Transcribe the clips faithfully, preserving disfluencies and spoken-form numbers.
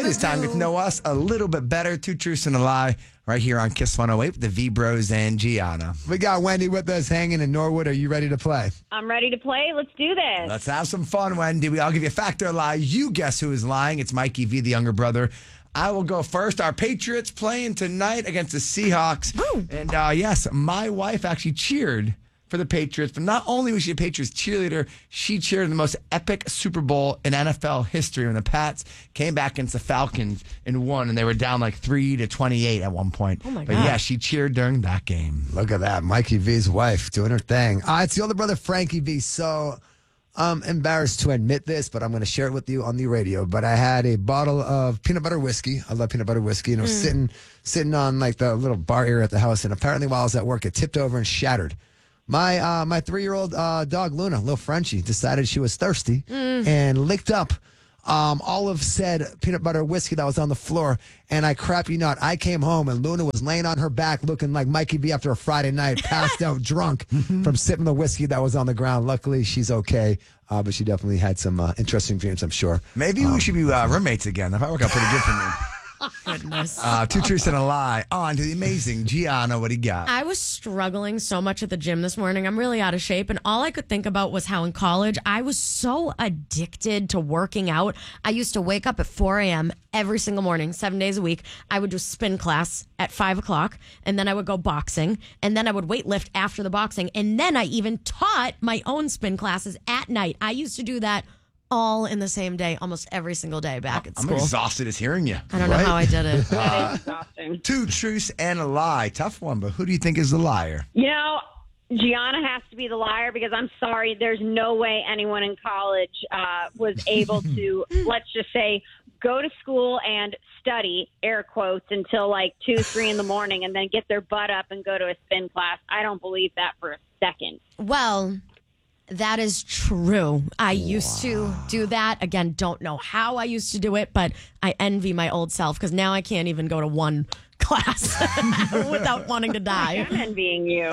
It is time to get to know us a little bit better. Two truths and a lie right here on Kiss one oh eight with the V-Bros and Gianna. We got Wendy with us hanging in Norwood. Are you ready to play? I'm ready to play. Let's do this. Let's have some fun, Wendy. We- I'll give you a fact or a lie. You guess who is lying. It's Mikey V, the younger brother. I will go first. Our Patriots playing tonight against the Seahawks. Woo. And uh, yes, my wife actually cheered for the Patriots. But not only was she a Patriots cheerleader, she cheered in the most epic Super Bowl in N F L history when the Pats came back against the Falcons and won. And they were down like three to twenty-eight at one point. Oh, my but God. yeah, she cheered during that game. Look at that. Mikey V's wife doing her thing. Uh, it's the older brother, Frankie V. So I'm embarrassed to admit this, but I'm going to share it with you on the radio. But I had a bottle of peanut butter whiskey. I love peanut butter whiskey. And it was Mm. sitting sitting on like the little bar area at the house. And apparently while I was at work, it tipped over and shattered. My uh, my three-year-old uh, dog, Luna, little Frenchie, decided she was thirsty and licked up um, all of said peanut butter whiskey that was on the floor. And I crap you not, I came home and Luna was laying on her back looking like Mikey B after a Friday night, passed out drunk from sipping the whiskey that was on the ground. Luckily, she's okay, uh, but she definitely had some uh, interesting dreams, I'm sure. Maybe we should be uh, roommates again. That might work out pretty good for me. Goodness. Uh, two truths and a lie. On to the amazing Gianna. What do you got? I was struggling so much at the gym this morning. I'm really out of shape. And all I could think about was how in college I was so addicted to working out. I used to wake up at four a.m. every single morning, seven days a week. I would do spin class at five o'clock. And then I would go boxing. And then I would weight lift after the boxing. And then I even taught my own spin classes at night. I used to do that all in the same day, almost every single day back at I'm school. exhausted as hearing you. I don't know how I did it. That is exhausting. Two truths and a lie. Tough one, but who do you think is the liar? You know, Gianna has to be the liar because I'm sorry, there's no way anyone in college uh, was able to, let's just say, go to school and study, air quotes, until like two, three in the morning and then get their butt up and go to a spin class. I don't believe that for a second. Well, that is true. I used to do that. Again, don't know how I used to do it, but I envy my old self because now I can't even go to one class without wanting to die. I'm envying you.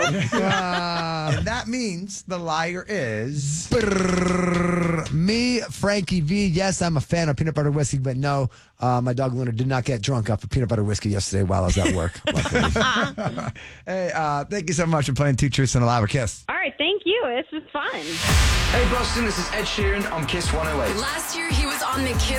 Uh, And that means the liar is. brrr, me, Frankie V. Yes, I'm a fan of peanut butter whiskey, but no, uh, my dog Luna did not get drunk off of peanut butter whiskey yesterday while I was at work. Luckily. Hey, uh, thank you so much for playing Two Truths and a Lie with Kiss. All right, thank you. This was fun. Hey Boston, this is Ed Sheeran on Kiss one oh eight. Last year, he was on the Kiss